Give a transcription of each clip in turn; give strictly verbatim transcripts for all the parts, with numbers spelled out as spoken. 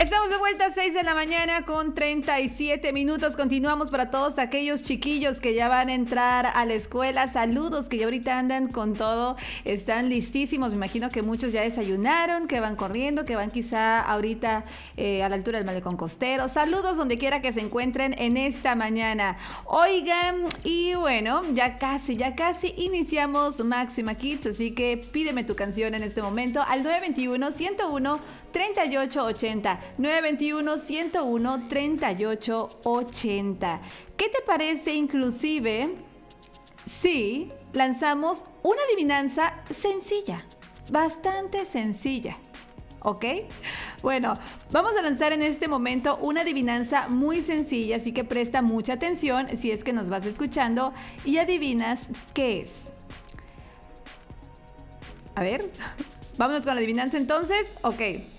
Estamos de vuelta a seis de la mañana con treinta y siete minutos. Continuamos para todos aquellos chiquillos que ya van a entrar a la escuela. Saludos, que ya ahorita andan con todo. Están listísimos. Me imagino que muchos ya desayunaron, que van corriendo, que van quizá ahorita eh, a la altura del Malecón Costero. Saludos donde quiera que se encuentren en esta mañana. Oigan, y bueno, ya casi, ya casi iniciamos Máxima Kids. Así que pídeme tu canción en este momento al nueve dos uno, uno cero uno, treinta y ocho ochenta. nueve dos uno, uno cero uno, treinta y ocho ochenta. ¿Qué te parece inclusive si lanzamos una adivinanza sencilla? Bastante sencilla, ¿ok? Bueno, vamos a lanzar en este momento una adivinanza muy sencilla, así que presta mucha atención si es que nos vas escuchando y adivinas qué es. A ver, vámonos con la adivinanza entonces. Ok.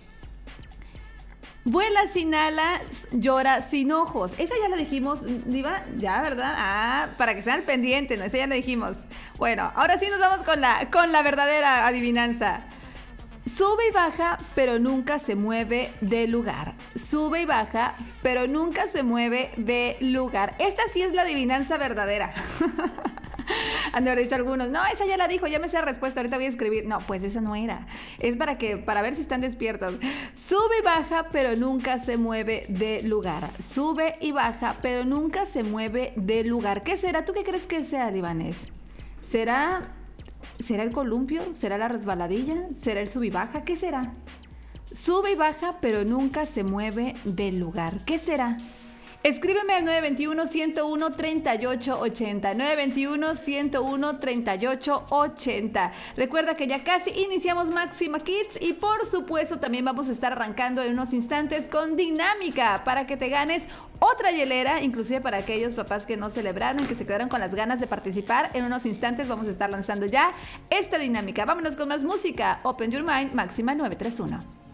Vuela sin alas, llora sin ojos. Esa ya la dijimos, Diva, ya, ¿verdad? Ah, para que sean al pendiente, ¿no? Esa ya la dijimos. Bueno, ahora sí nos vamos con la, con la verdadera adivinanza. Sube y baja, pero nunca se mueve de lugar. Sube y baja, pero nunca se mueve de lugar. Esta sí es la adivinanza verdadera. Han de haber dicho algunos, no, esa ya la dijo, ya me sé la respuesta, ahorita voy a escribir. No, pues esa no era. Es para que, para ver si están despiertos. Sube y baja, pero nunca se mueve de lugar. Sube y baja, pero nunca se mueve de lugar. ¿Qué será? ¿Tú qué crees que sea, Libanés? ¿Será, será el columpio? ¿Será la resbaladilla? ¿Será el sub y baja? ¿Qué será? Sube y baja, pero nunca se mueve del lugar. ¿Qué será? Escríbeme al nueve dos uno, uno cero uno, treinta y ocho ochenta. nueve dos uno, uno cero uno, treinta y ocho ochenta. Recuerda que ya casi iniciamos Máxima Kids y por supuesto también vamos a estar arrancando en unos instantes con dinámica para que te ganes otra hielera, inclusive para aquellos papás que no celebraron, que se quedaron con las ganas de participar. En unos instantes vamos a estar lanzando ya esta dinámica. Vámonos con más música. Open Your Mind, Máxima nueve tres uno.